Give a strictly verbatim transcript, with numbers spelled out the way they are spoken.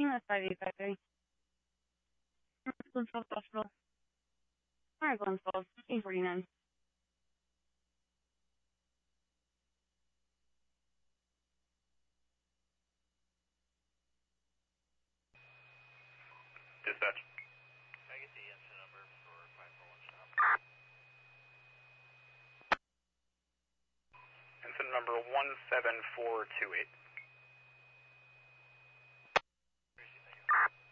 team at five eight five three. Glens Falls Hospital. Alright, Glens Falls, eight forty-nine. Dispatch. Can I get the incident number for five four one stop? Incident number one seven four two eight.